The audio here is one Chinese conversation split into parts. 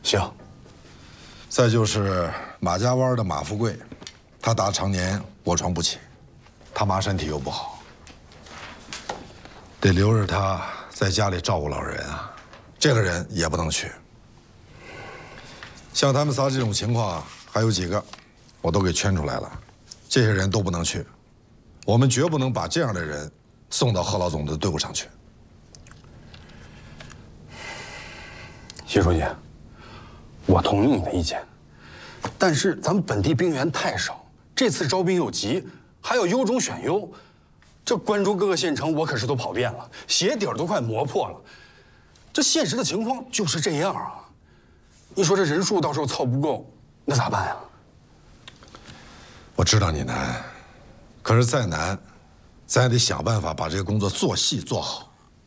行。 再就是马家湾的马富贵，他爸常年卧床不起，他妈身体又不好，得留着他在家里照顾老人啊。这个人也不能去。像他们仨这种情况，还有几个，我都给圈出来了，这些人都不能去。我们绝不能把这样的人送到贺老总的队伍上去。 习书记，我同意你的意见，但是咱们本地兵员太少，这次招兵又急，还要优中选优，这关中各个县城我可是都跑遍了，鞋底儿都快磨破了。这现实的情况就是这样啊！你说这人数到时候凑不够，那咋办呀？ 我知道你难，可是再难，咱也得想办法把这个工作做细做好。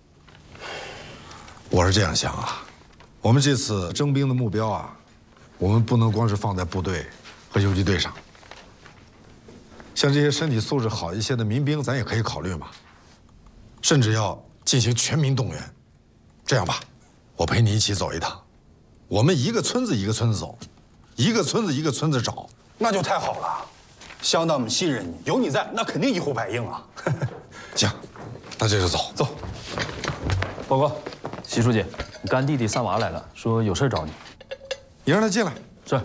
我是这样想啊，我们这次征兵的目标啊，我们不能光是放在部队和游击队上，像这些身体素质好一些的民兵，咱也可以考虑嘛，甚至要进行全民动员。这样吧，我陪你一起走一趟，我们一个村子一个村子走，一个村子一个村子找， 那就太好了。乡党们信任你，有你在，那肯定一呼百应啊。 行，那这就走。 走。 报告，习书记，你干弟弟三娃来了，说有事找你。 你让他进来。 是。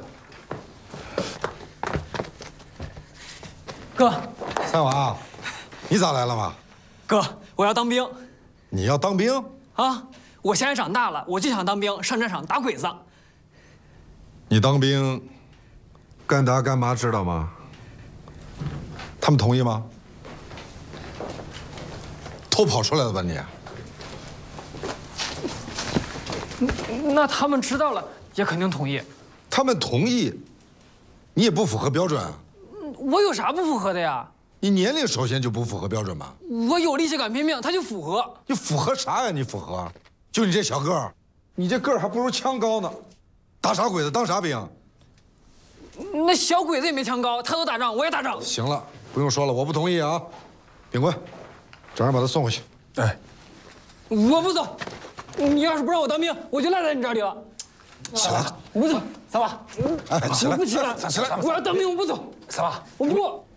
哥， 三娃，你咋来了嘛？ 哥，我要当兵。 你要当兵啊！我现在长大了，我就想当兵，上战场打鬼子。 你当兵，干达干嘛知道吗？他们同意吗？偷跑出来的吧你？ 那他们知道了，也肯定同意。 他们同意，你也不符合标准啊。 我有啥不符合的呀？ 你年龄首先就不符合标准吧？ 我有力气敢拼命，他就符合。 你符合啥呀？你符合？就你这小个儿，你这个儿还不如枪高呢，打啥鬼子当啥兵？ 那小鬼子也没枪高，他都打仗，我也打仗。 行了，不用说了，我不同意啊。秉官，找人把他送回去。 哎， 我不走。你要是不让我当兵，我就赖在你这里了。 起来， 我不走，三娃。 哎，起来， 我不起来， 起来， 我要当兵，我不走。 三娃， 我不。